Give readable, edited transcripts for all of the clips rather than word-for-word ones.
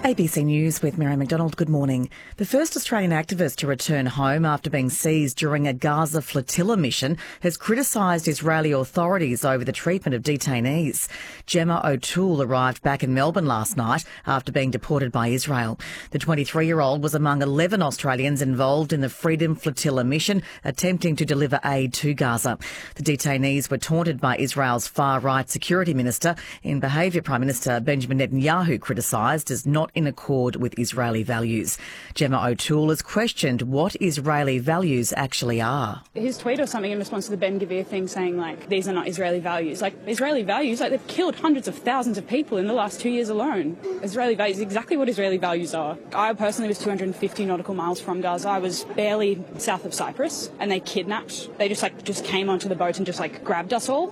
ABC News with Mary McDonald. Good morning. The first Australian activist to return home after being seized during a Gaza flotilla mission has criticised Israeli authorities over the treatment of detainees. Gemma O'Toole arrived back in Melbourne last night after being deported by Israel. The 23-year-old was among 11 Australians involved in the Freedom Flotilla mission attempting to deliver aid to Gaza. The detainees were taunted by Israel's far-right security minister in behaviour Prime Minister Benjamin Netanyahu criticised as not in accord with Israeli values. Gemma O'Toole has questioned what Israeli values actually are. His tweet or something in response to the Ben Gvir thing saying, these are not Israeli values. Israeli values, they've killed hundreds of thousands of people in the last 2 years alone. Israeli values is exactly what Israeli values are. I personally was 250 nautical miles from Gaza. I was barely south of Cyprus, and they kidnapped. They just came onto the boat and just grabbed us all.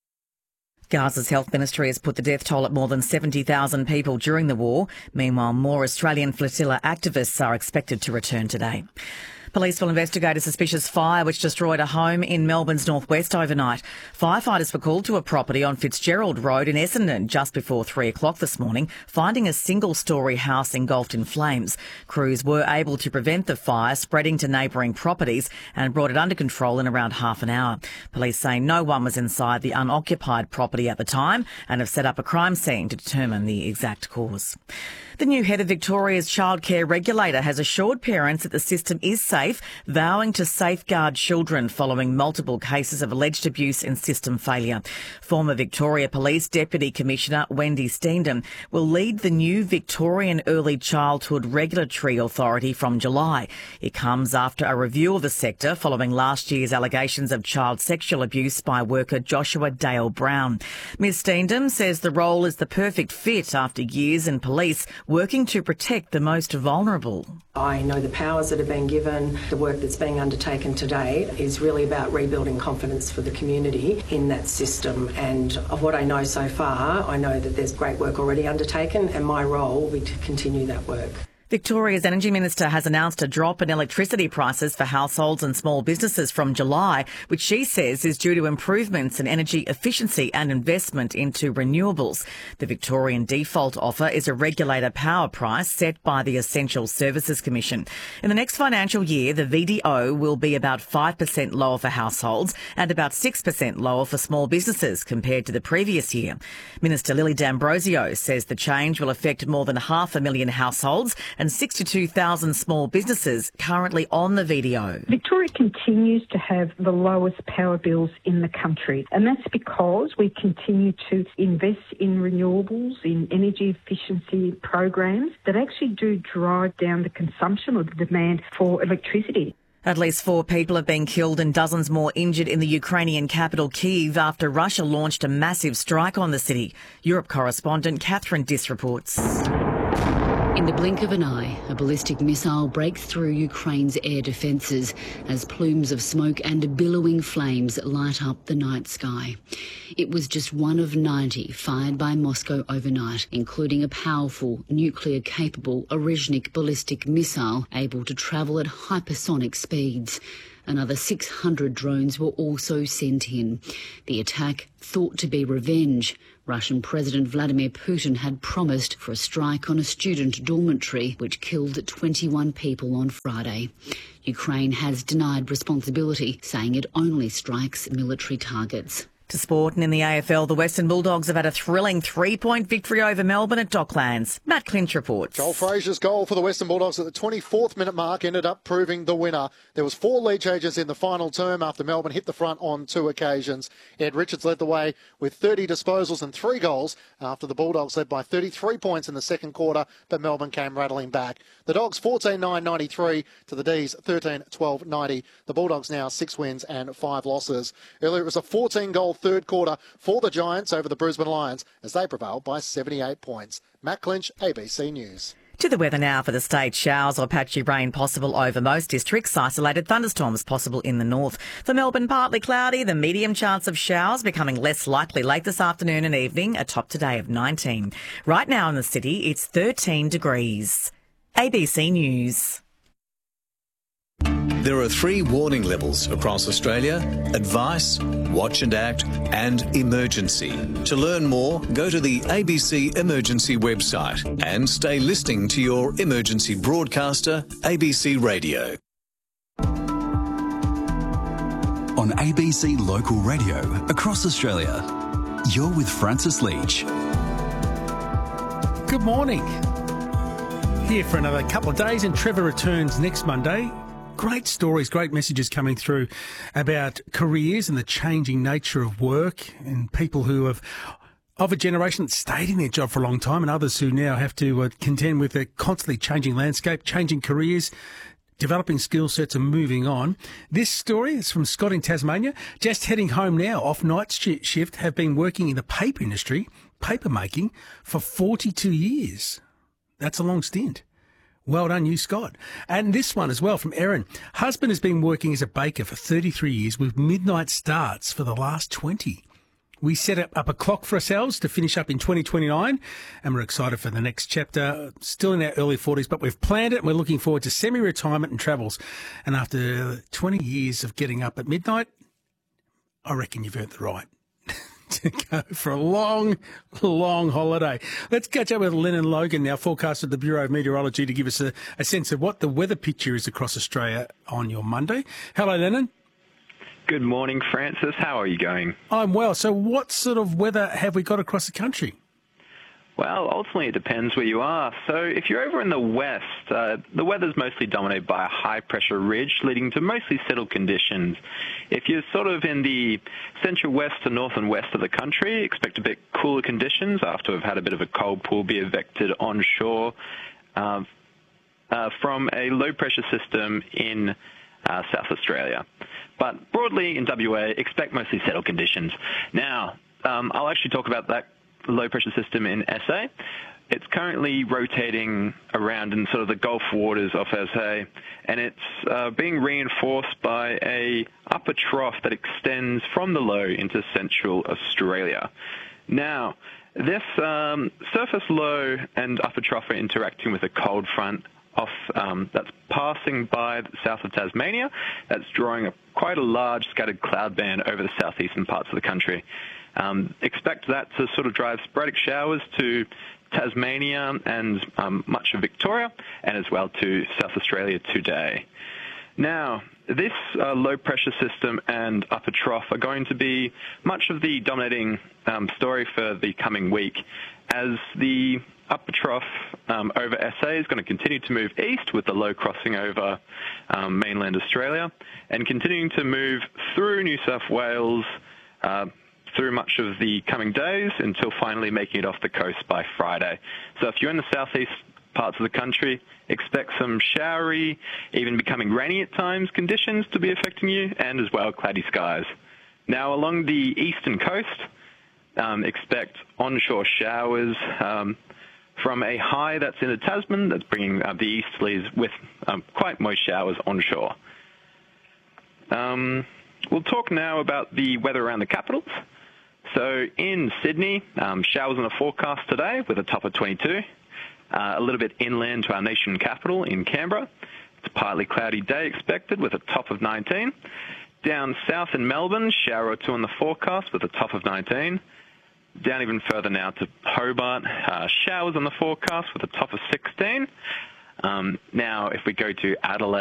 Gaza's health ministry has put the death toll at more than 70,000 people during the war. Meanwhile, more Australian flotilla activists are expected to return today. Police will investigate a suspicious fire which destroyed a home in Melbourne's northwest overnight. Firefighters were called to a property on Fitzgerald Road in Essendon just before 3 o'clock this morning, finding a single-storey house engulfed in flames. Crews were able to prevent the fire spreading to neighbouring properties and brought it under control in around half an hour. Police say no one was inside the unoccupied property at the time and have set up a crime scene to determine the exact cause. The new head of Victoria's childcare regulator has assured parents that the system is safe, vowing to safeguard children following multiple cases of alleged abuse and system failure. Former Victoria Police Deputy Commissioner Wendy Steendam will lead the new Victorian Early Childhood Regulatory Authority from July. It comes after a review of the sector following last year's allegations of child sexual abuse by worker Joshua Dale Brown. Ms Steendam says the role is the perfect fit after years in police working to protect the most vulnerable. I know the powers that have been given. The work that's being undertaken today is really about rebuilding confidence for the community in that system. And of what I know so far, I know that there's great work already undertaken, and my role will be to continue that work. Victoria's Energy Minister has announced a drop in electricity prices for households and small businesses from July, which she says is due to improvements in energy efficiency and investment into renewables. The Victorian default offer is a regulator power price set by the Essential Services Commission. In the next financial year, the VDO will be about 5% lower for households and about 6% lower for small businesses compared to the previous year. Minister Lily D'Ambrosio says the change will affect more than 500,000 households and 62,000 small businesses currently on the VDO. Victoria continues to have the lowest power bills in the country, and that's because we continue to invest in renewables, in energy efficiency programs that actually do drive down the consumption or the demand for electricity. At least 4 people have been killed and dozens more injured in the Ukrainian capital Kyiv after Russia launched a massive strike on the city. Europe correspondent Catherine Diss reports. In the blink of an eye, a ballistic missile breaks through Ukraine's air defences as plumes of smoke and billowing flames light up the night sky. It was just one of 90 fired by Moscow overnight, including a powerful nuclear-capable Orezhnik ballistic missile able to travel at hypersonic speeds. Another 600 drones were also sent in. The attack thought to be revenge. Russian President Vladimir Putin had promised for a strike on a student dormitory, which killed 21 people on Friday. Ukraine has denied responsibility, saying it only strikes military targets. To sport, and in the AFL, the Western Bulldogs have had a thrilling 3-point victory over Melbourne at Docklands. Matt Clinch reports. Joel Frazier's goal for the Western Bulldogs at the 24th minute mark ended up proving the winner. There was 4 lead changes in the final term after Melbourne hit the front on 2 occasions. Ed Richards led the way with 30 disposals and 3 goals after the Bulldogs led by 33 points in the second quarter, but Melbourne came rattling back. The Dogs 14-9-93 to the D's 13-12-90. The Bulldogs now 6 wins and 5 losses. Earlier it was a 14-goal third quarter for the Giants over the Brisbane Lions as they prevailed by 78 points. Matt Clinch, ABC News. To the weather now for the state. Showers or patchy rain possible over most districts. Isolated thunderstorms possible in the north. For Melbourne, partly cloudy. The medium chance of showers becoming less likely late this afternoon and evening. A top today of 19. Right now in the city, it's 13 degrees. ABC News. There are 3 warning levels across Australia: advice, watch and act, and emergency. To learn more, go to the ABC Emergency website and stay listening to your emergency broadcaster, ABC Radio. On ABC Local Radio across Australia, you're with Francis Leach. Good morning. Here for another couple of days, and Trevor returns next Monday. Great stories, great messages coming through about careers and the changing nature of work, and people who have of a generation that stayed in their job for a long time, and others who now have to contend with a constantly changing landscape, changing careers, developing skill sets and moving on. This story is from Scott in Tasmania, just heading home now off night shift, have been working in the paper industry, paper making, for 42 years. That's a long stint. Well done, you, Scott. And this one as well from Erin. Husband has been working as a baker for 33 years with midnight starts for the last 20. We set up a clock for ourselves to finish up in 2029, and we're excited for the next chapter. Still in our early 40s, but we've planned it, and we're looking forward to semi-retirement and travels. And after 20 years of getting up at midnight, I reckon you've earned the right to go for a long, long holiday. Let's catch up with Lennon Logan now, forecaster at the Bureau of Meteorology, to give us a sense of what the weather picture is across Australia on your Monday. Hello, Lennon. Good morning, Francis. How are you going? I'm well. So what sort of weather have we got across the country? Well, ultimately it depends where you are. So if you're over in the west, the weather's mostly dominated by a high-pressure ridge leading to mostly settled conditions. If you're sort of in the central west to north and west of the country, expect a bit cooler conditions after we've had a bit of a cold pool be evicted onshore from a low-pressure system in South Australia. But broadly in WA, expect mostly settled conditions. Now, I'll actually talk about that low-pressure system in SA. It's currently rotating around in sort of the Gulf waters of SA, and it's being reinforced by a upper trough that extends from the low into central Australia. Now, this surface low and upper trough are interacting with a cold front that's passing by the south of Tasmania. That's drawing quite a large scattered cloud band over the southeastern parts of the country. Expect that to sort of drive sporadic showers to Tasmania and much of Victoria, and as well to South Australia today. Now, this low-pressure system and upper trough are going to be much of the dominating story for the coming week, as the upper trough over SA is going to continue to move east with the low crossing over mainland Australia and continuing to move through New South Wales through much of the coming days until finally making it off the coast by Friday. So if you're in the southeast parts of the country, expect some showery, even becoming rainy at times, conditions to be affecting you, and as well cloudy skies. Now along the eastern coast, expect onshore showers from a high that's in the Tasman that's bringing the easterlies with quite moist showers onshore. We'll talk now about the weather around the capitals. So in Sydney, showers in the forecast today with a top of 22. A little bit inland to our nation capital in Canberra. It's a partly cloudy day expected with a top of 19. Down south in Melbourne, shower or two in the forecast with a top of 19. Down even further now to Hobart, showers on the forecast with a top of 16. Now, if we go to Adelaide,